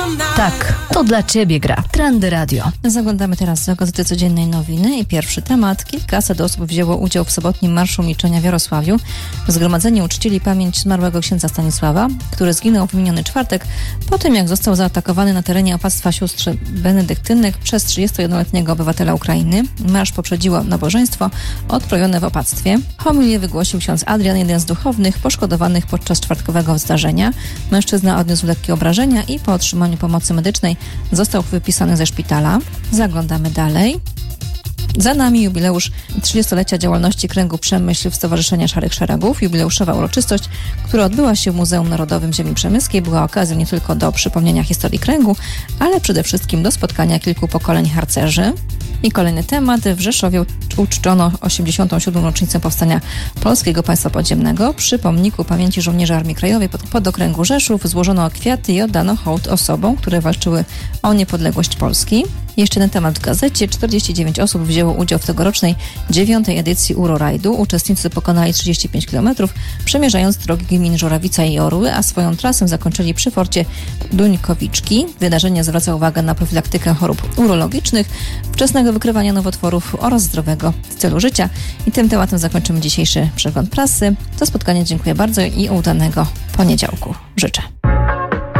Tak, to dla Ciebie gra Trendy Radio. Zaglądamy teraz do Gazety Codziennej Nowiny i pierwszy temat. Kilkaset osób wzięło udział w sobotnim Marszu Milczenia w Jarosławiu. Zgromadzeni uczcili pamięć zmarłego księdza Stanisława, który zginął w miniony czwartek po tym, jak został zaatakowany na terenie opactwa sióstr benedyktynek przez 31-letniego obywatela Ukrainy. Marsz poprzedziło nabożeństwo odprawione w opactwie. Homilię wygłosił ksiądz Adrian, jeden z duchownych poszkodowanych podczas czwartkowego zdarzenia. Mężczyzna odniósł lekkie obrażenia i po otrzymaniu pomocy medycznej został wypisany ze szpitala. Zaglądamy dalej. Za nami jubileusz 30-lecia działalności Kręgu Przemyśl w Stowarzyszenia Szarych Szeregów. Jubileuszowa uroczystość, która odbyła się w Muzeum Narodowym Ziemi Przemyskiej, była okazją nie tylko do przypomnienia historii kręgu, ale przede wszystkim do spotkania kilku pokoleń harcerzy. I kolejny temat. W Rzeszowie uczczono 87. rocznicę powstania Polskiego Państwa Podziemnego. Przy pomniku pamięci żołnierzy Armii Krajowej pod okręgu Rzeszów złożono kwiaty i oddano hołd osobom, które walczyły o niepodległość Polski. Jeszcze jeden temat w gazecie. 49 osób wzięło udział w tegorocznej 9. edycji Urorajdu. Uczestnicy pokonali 35 km, przemierzając drogi gmin Żurawica i Orły, a swoją trasę zakończyli przy forcie Duńkowiczki. Wydarzenie zwraca uwagę na profilaktykę chorób urologicznych, wczesnego wykrywania nowotworów oraz zdrowego stylu życia. I tym tematem zakończymy dzisiejszy przegląd prasy. Za spotkanie dziękuję bardzo i udanego poniedziałku życzę.